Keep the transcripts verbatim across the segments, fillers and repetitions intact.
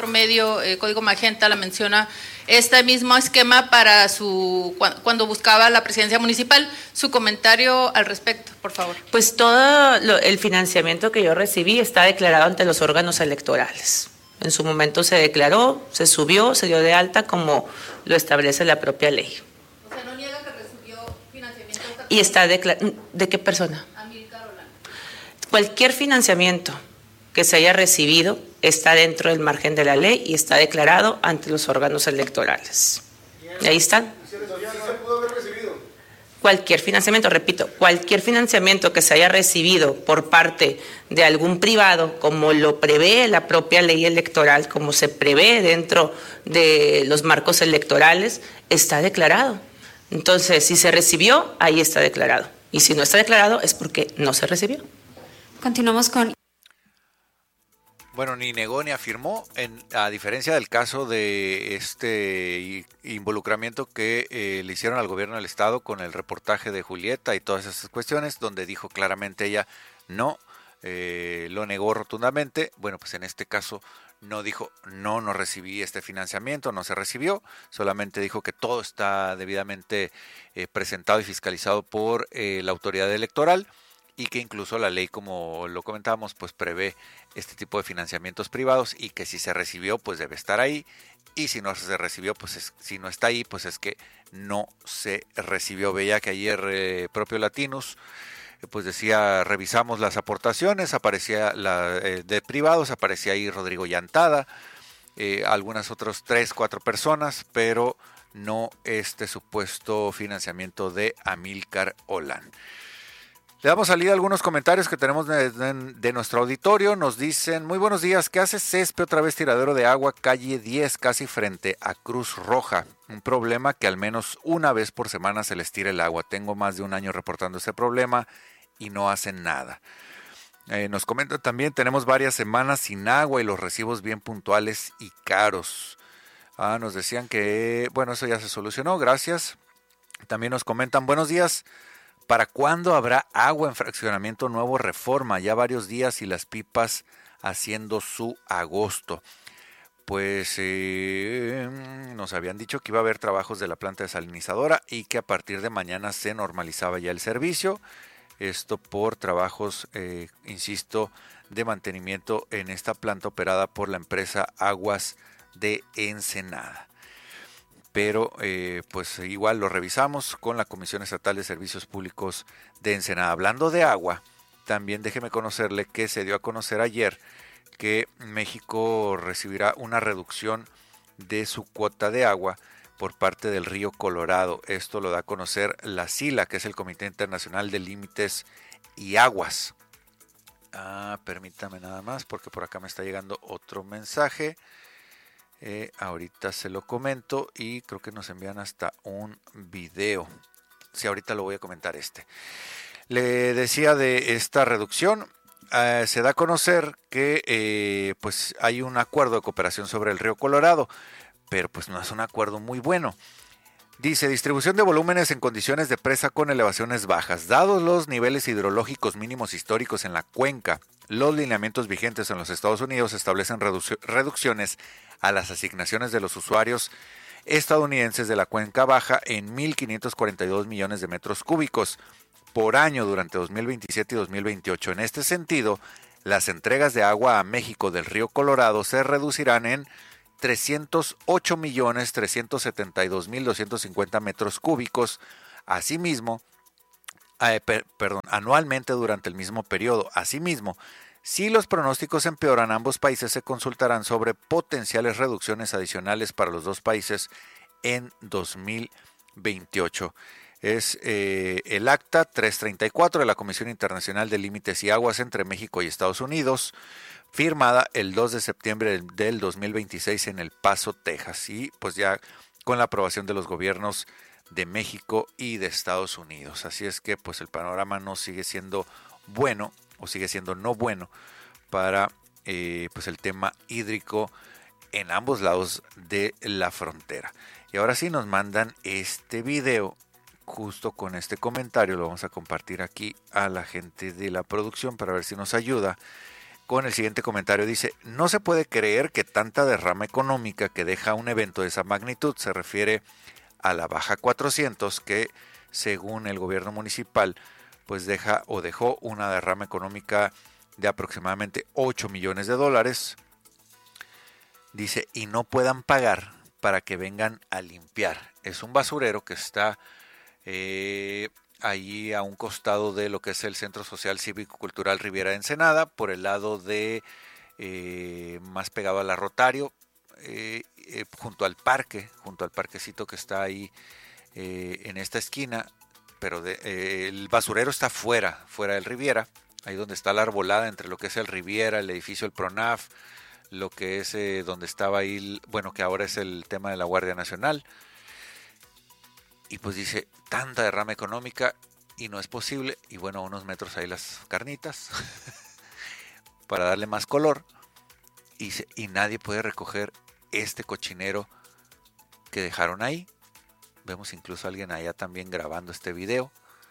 otro medio, eh, Código Magenta, la menciona este mismo esquema para su cuando buscaba la presidencia municipal. Su comentario al respecto, por favor. Pues todo lo, el financiamiento que yo recibí está declarado ante los órganos electorales. En su momento se declaró, se subió, se dio de alta como lo establece la propia ley. O sea, no niega que recibió financiamiento. ¿Y está declarado? ¿De qué persona? Amílcar Olan. Cualquier financiamiento que se haya recibido está dentro del margen de la ley y está declarado ante los órganos electorales. Y ahí están. Cualquier financiamiento, repito, cualquier financiamiento que se haya recibido por parte de algún privado, como lo prevé la propia ley electoral, como se prevé dentro de los marcos electorales, está declarado. Entonces, si se recibió, ahí está declarado. Y si no está declarado, es porque no se recibió. Continuamos con... Bueno, ni negó ni afirmó, en, a diferencia del caso de este involucramiento que eh, le hicieron al gobierno del estado con el reportaje de Julieta y todas esas cuestiones, donde dijo claramente ella no, eh, lo negó rotundamente. Bueno, pues en este caso no dijo no, no recibí este financiamiento, no se recibió, solamente dijo que todo está debidamente eh, presentado y fiscalizado por eh, la autoridad electoral, y que incluso la ley, como lo comentábamos, pues prevé este tipo de financiamientos privados, y que si se recibió, pues debe estar ahí, y si no se recibió, pues es, si no está ahí, pues es que no se recibió. Veía que ayer eh, propio Latinus, eh, pues decía, revisamos las aportaciones, aparecía la eh, de privados, aparecía ahí Rodrigo Llantada, eh, algunas otras tres, cuatro personas, pero no este supuesto financiamiento de Amílcar Olan. Le damos salida a algunos comentarios que tenemos de, de, de nuestro auditorio. Nos dicen, muy buenos días, ¿qué hace Cespe otra vez tiradero de agua, calle diez, casi frente a Cruz Roja? Un problema que al menos una vez por semana se les tira el agua. Tengo más de un año reportando ese problema y no hacen nada. Eh, nos comentan también, tenemos varias semanas sin agua y los recibos bien puntuales y caros. Ah, nos decían que, bueno, eso ya se solucionó, gracias. También nos comentan, buenos días. ¿Para cuándo habrá agua en Fraccionamiento Nuevo Reforma? Ya varios días y las pipas haciendo su agosto. Pues eh, nos habían dicho que iba a haber trabajos de la planta desalinizadora y que a partir de mañana se normalizaba ya el servicio. Esto por trabajos, eh, insisto, de mantenimiento en esta planta operada por la empresa Aguas de Ensenada. Pero eh, pues igual lo revisamos con la Comisión Estatal de Servicios Públicos de Ensenada. Hablando de agua, también déjeme conocerle que se dio a conocer ayer que México recibirá una reducción de su cuota de agua por parte del río Colorado. Esto lo da a conocer la SILA, que es el Comité Internacional de Límites y Aguas. Ah, permítame nada más porque por acá me está llegando otro mensaje. Eh, ahorita se lo comento y creo que nos envían hasta un video. Sí, ahorita lo voy a comentar este. Le decía de esta reducción, eh, se da a conocer que eh, pues hay un acuerdo de cooperación sobre el río Colorado, pero pues no es un acuerdo muy bueno. Dice, distribución de volúmenes en condiciones de presa con elevaciones bajas. Dados los niveles hidrológicos mínimos históricos en la cuenca, los lineamientos vigentes en los Estados Unidos establecen reduc- reducciones a las asignaciones de los usuarios estadounidenses de la cuenca baja en mil quinientos cuarenta y dos millones de metros cúbicos por año durante dos mil veintisiete y dos mil veintiocho. En este sentido, las entregas de agua a México del río Colorado se reducirán en trescientos ocho millones trescientos setenta y dos mil doscientos cincuenta metros cúbicos. Asimismo, eh, per, perdón, anualmente durante el mismo periodo. Asimismo, si los pronósticos empeoran, ambos países se consultarán sobre potenciales reducciones adicionales para los dos países en dos mil veintiocho. Es eh, el acta trescientos treinta y cuatro de la Comisión Internacional de Límites y Aguas entre México y Estados Unidos, firmada el dos de septiembre del dos mil veintiséis en El Paso, Texas, y pues ya con la aprobación de los gobiernos de México y de Estados Unidos. Así es que pues el panorama no sigue siendo bueno, o sigue siendo no bueno para eh, pues el tema hídrico en ambos lados de la frontera. Y ahora sí nos mandan este video justo con este comentario. Lo vamos a compartir aquí a la gente de la producción para ver si nos ayuda. con el siguiente comentario. Dice, no se puede creer que tanta derrama económica que deja un evento de esa magnitud. Se refiere a la Baja cuatrocientos, que según el gobierno municipal, pues deja o dejó una derrama económica de aproximadamente ocho millones de dólares. Dice, y no puedan pagar para que vengan a limpiar. Es un basurero que está eh, allí a un costado de lo que es el Centro Social Cívico Cultural Riviera de Ensenada, por el lado de eh, más pegado a la Rotario, eh, eh, junto al parque, junto al parquecito que está ahí eh, en esta esquina, pero de, eh, el basurero está fuera, fuera del Riviera, ahí donde está la arbolada entre lo que es el Riviera, el edificio del PRONAF, lo que es eh, donde estaba ahí, bueno, que ahora es el tema de la Guardia Nacional. Y pues dice, tanta derrama económica y no es posible. Y bueno, a unos metros ahí las carnitas para darle más color. Y, se, y nadie puede recoger este cochinero que dejaron ahí. Vemos incluso a alguien allá también grabando este video.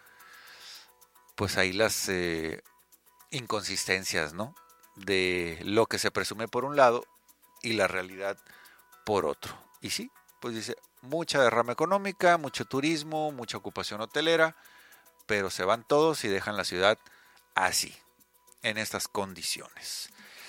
Pues ahí las eh, inconsistencias, ¿no? De lo que se presume por un lado y la realidad por otro. Y sí, pues dice, mucha derrama económica, mucho turismo, mucha ocupación hotelera, pero se van todos y dejan la ciudad así, en estas condiciones.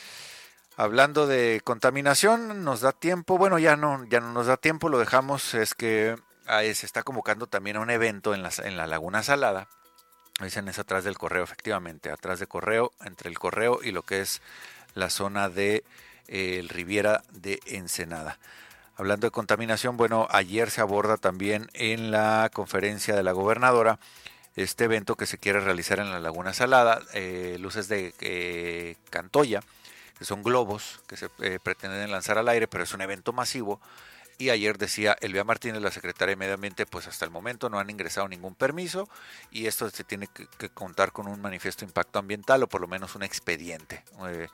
Hablando de contaminación, nos da tiempo, bueno, ya no, ya no nos da tiempo, lo dejamos, es que ahí se está convocando también a un evento en la, en la Laguna Salada. Dicen, es atrás del Correo, efectivamente, atrás de Correo, entre el Correo y lo que es la zona de eh, el Riviera de Ensenada. Hablando de contaminación, bueno, ayer se aborda también en la conferencia de la gobernadora este evento que se quiere realizar en la Laguna Salada, eh, luces de eh, Cantoya, que son globos que se eh, pretenden lanzar al aire, pero es un evento masivo. Y ayer decía Elvia Martínez, la secretaria de Medio Ambiente, pues hasta el momento no han ingresado ningún permiso y esto se tiene que, que contar con un manifiesto de impacto ambiental o por lo menos un expediente. Eh,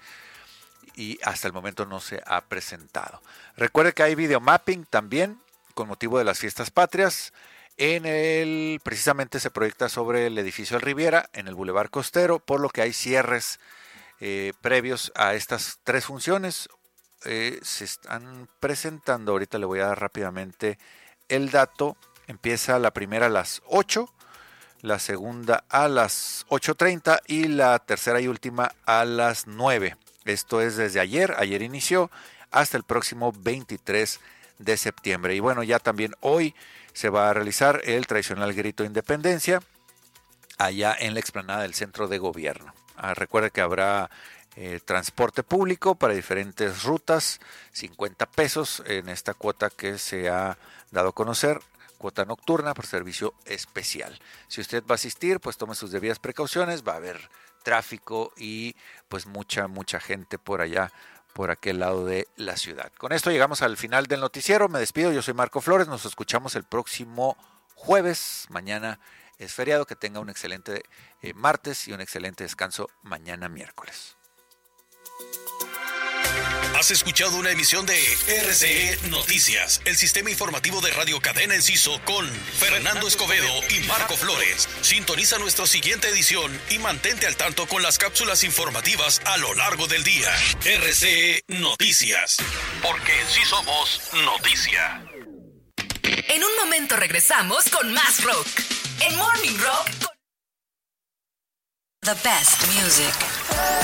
y hasta el momento no se ha presentado. Recuerde que hay videomapping también con motivo de las fiestas patrias. En el, precisamente se proyecta sobre el edificio del Riviera, en el Boulevard Costero, por lo que hay cierres eh, previos a estas tres funciones. Eh, se están presentando, ahorita le voy a dar rápidamente el dato. Empieza la primera a las ocho, la segunda a las ocho treinta y la tercera y última a las nueve. Esto es desde ayer, ayer inició, hasta el próximo veintitrés de septiembre. Y bueno, ya también hoy se va a realizar el tradicional grito de independencia allá en la explanada del Centro de Gobierno. Ah, recuerde que habrá Eh, transporte público para diferentes rutas, cincuenta pesos en esta cuota que se ha dado a conocer, cuota nocturna por servicio especial. Si usted va a asistir, pues tome sus debidas precauciones, va a haber tráfico y pues mucha, mucha gente por allá, por aquel lado de la ciudad. Con esto llegamos al final del noticiero, me despido, yo soy Marco Flores, nos escuchamos el próximo jueves, mañana es feriado, que tenga un excelente eh, martes y un excelente descanso mañana miércoles. Has escuchado una emisión de R C E Noticias, el sistema informativo de Radio Cadena Enciso con Fernando Escobedo y Marco Flores. Sintoniza nuestra siguiente edición y mantente al tanto con las cápsulas informativas a lo largo del día. R C E Noticias, porque sí somos noticia. En un momento regresamos con más rock. En Morning Rock con The Best Music.